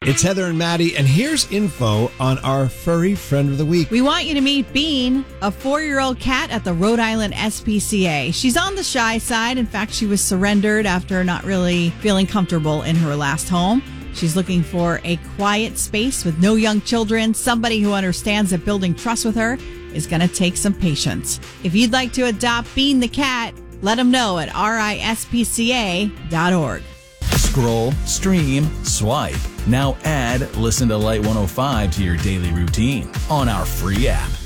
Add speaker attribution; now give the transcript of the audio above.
Speaker 1: It's Heather and Maddie, and here's info on our furry friend of the week.
Speaker 2: We want you to meet Bean, a 4-year-old cat at the Rhode Island SPCA. She's on the shy side. In fact, she was surrendered after not really feeling comfortable in her last home. She's looking for a quiet space with no young children, somebody who understands that building trust with her is going to take some patience. If you'd like to adopt Bean the cat, let them know at rispca.org.
Speaker 3: Scroll, stream, swipe. Now add Listen to Light 105 to your daily routine on our free app.